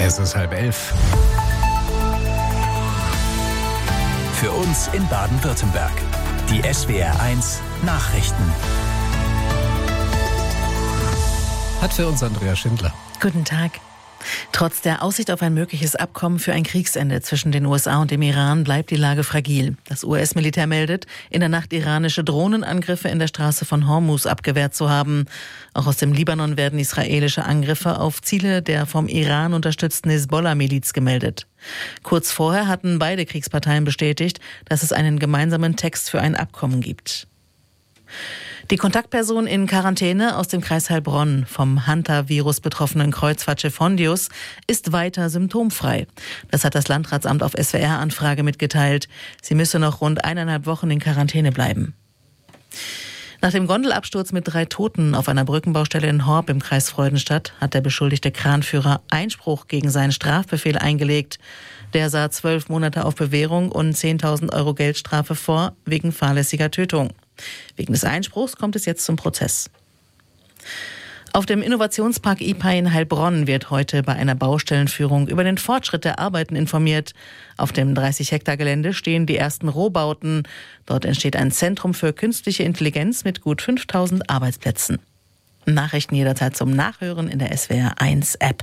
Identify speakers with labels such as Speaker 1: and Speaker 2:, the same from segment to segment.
Speaker 1: Es ist 10:30.
Speaker 2: Für uns in Baden-Württemberg. Die SWR1 Nachrichten.
Speaker 1: Hat für uns Andrea Schindler.
Speaker 3: Guten Tag. Trotz der Aussicht auf ein mögliches Abkommen für ein Kriegsende zwischen den USA und dem Iran bleibt die Lage fragil. Das US-Militär meldet, in der Nacht iranische Drohnenangriffe in der Straße von Hormuz abgewehrt zu haben. Auch aus dem Libanon werden israelische Angriffe auf Ziele der vom Iran unterstützten Hisbollah-Miliz gemeldet. Kurz vorher hatten beide Kriegsparteien bestätigt, dass es einen gemeinsamen Text für ein Abkommen gibt. Die Kontaktperson in Quarantäne aus dem Kreis Heilbronn vom Hantavirus betroffenen Kreuzfahrtschiff Hondius ist weiter symptomfrei. Das hat das Landratsamt auf SWR-Anfrage mitgeteilt. Sie müsse noch rund 1,5 Wochen in Quarantäne bleiben. Nach dem Gondelabsturz mit 3 Toten auf einer Brückenbaustelle in Horb im Kreis Freudenstadt hat der beschuldigte Kranführer Einspruch gegen seinen Strafbefehl eingelegt. Der sah 12 Monate auf Bewährung und 10.000 Euro Geldstrafe vor wegen fahrlässiger Tötung. Wegen des Einspruchs kommt es jetzt zum Prozess. Auf dem Innovationspark IPA in Heilbronn wird heute bei einer Baustellenführung über den Fortschritt der Arbeiten informiert. Auf dem 30-Hektar-Gelände stehen die ersten Rohbauten. Dort entsteht ein Zentrum für künstliche Intelligenz mit gut 5.000 Arbeitsplätzen. Nachrichten jederzeit zum Nachhören in der SWR1-App.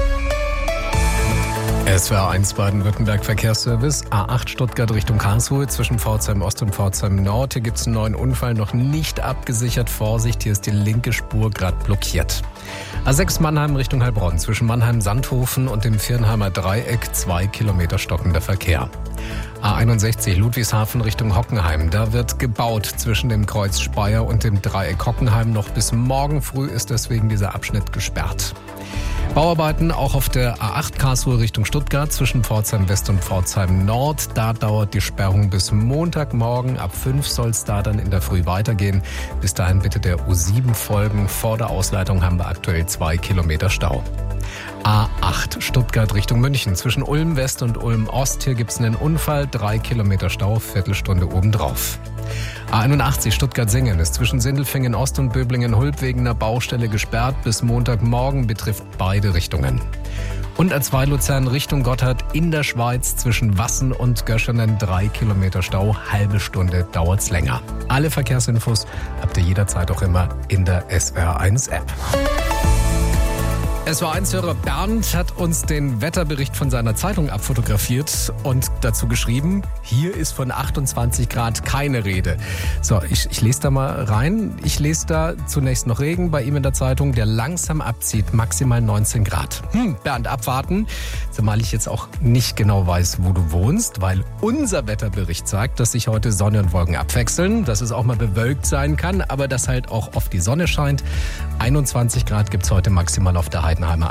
Speaker 1: SWR1 Baden-Württemberg Verkehrsservice, A8 Stuttgart Richtung Karlsruhe zwischen Pforzheim Ost und Pforzheim Nord. Hier gibt es einen neuen Unfall, noch nicht abgesichert. Vorsicht, hier ist die linke Spur gerade blockiert. A6 Mannheim Richtung Heilbronn zwischen Mannheim-Sandhofen und dem Viernheimer Dreieck 2 Kilometer stockender Verkehr. A61 Ludwigshafen Richtung Hockenheim. Da wird gebaut zwischen dem Kreuz Speyer und dem Dreieck Hockenheim. Noch bis morgen früh ist deswegen dieser Abschnitt gesperrt. Bauarbeiten auch auf der A8 Karlsruhe Richtung Stuttgart zwischen Pforzheim West und Pforzheim Nord. Da dauert die Sperrung bis Montagmorgen. Ab 5 soll es da dann in der Früh weitergehen. Bis dahin bitte der U7 folgen. Vor der Ausleitung haben wir aktuell 2 Kilometer Stau. A8 Stuttgart Richtung München zwischen Ulm West und Ulm Ost. Hier gibt es einen Unfall, 3 Kilometer Stau, Viertelstunde obendrauf. A81 Stuttgart-Singen ist zwischen Sindelfingen Ost und Böblingen-Hulb wegen einer Baustelle gesperrt. Bis Montagmorgen betrifft beide Richtungen. Und A2 Luzern Richtung Gotthard in der Schweiz zwischen Wassen und Göschenen 3 Kilometer Stau. Halbe Stunde dauert's länger. Alle Verkehrsinfos habt ihr jederzeit auch immer in der SWR1-App. SWR1-Hörer Bernd hat uns den Wetterbericht von seiner Zeitung abfotografiert und dazu geschrieben, hier ist von 28 Grad keine Rede. So, ich lese da mal rein. Ich lese da zunächst noch Regen bei ihm in der Zeitung, der langsam abzieht, maximal 19 Grad. Bernd, abwarten, zumal ich jetzt auch nicht genau weiß, wo du wohnst, weil unser Wetterbericht sagt, dass sich heute Sonne und Wolken abwechseln, dass es auch mal bewölkt sein kann, aber dass halt auch oft die Sonne scheint. 21 Grad gibt's heute maximal auf der Heidenheimer